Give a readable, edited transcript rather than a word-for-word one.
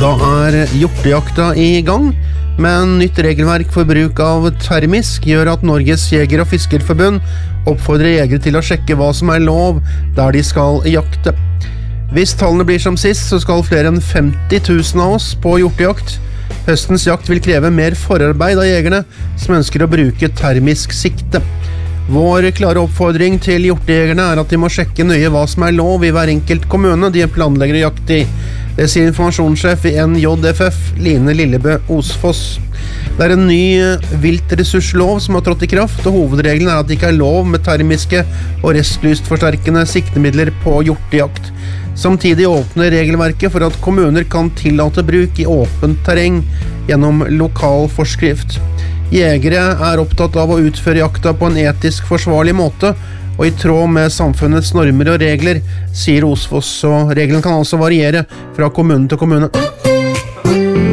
Da hjortejakta I gang, men nytt regelverk for bruk av termisk gjør at Norges Jeger- og Fiskerforbund oppfordrer jegere til å sjekke hva som lov der de skal jakte. Hvis tallene blir som sist, så skal flere enn 50 000 av oss på hjortejakt. Høstens jakt vil kreve mer forarbeid av jegerne som ønsker å bruke termisk sikte. Vår klare oppfordring til hjortejegerne at de må sjekke nøye hva som lov I hver enkelt kommune de planlegger å jakte I. Det sier informasjonssjef I NJFF, Line Lillebø Osfoss. Det en ny viltressurslov som har trådt I kraft, og hovedregelen at det ikke lov med termiske og restlystforsterkende siktemidler på hjortejakt. Samtidig åpner regelverket for at kommuner kan tillate bruk I åpent terreng gjennom lokal forskrift. Jegere opptatt av å utføre jakta på en etisk forsvarlig måte, og I tråd med samfunnets normer og regler, sier Osfoss, og reglene kan altså variere fra kommune til kommune.